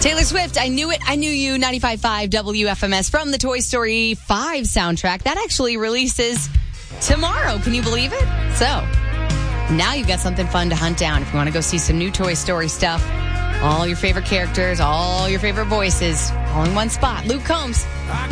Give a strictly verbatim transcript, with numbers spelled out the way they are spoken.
Taylor Swift, I Knew It, I Knew You, ninety-five point five W F M S from the Toy Story five soundtrack. That actually releases tomorrow. Can you believe it? So, now you've got something fun to hunt down if you want to go see some new Toy Story stuff. All your favorite characters, all your favorite voices, all in one spot. Luke Combs.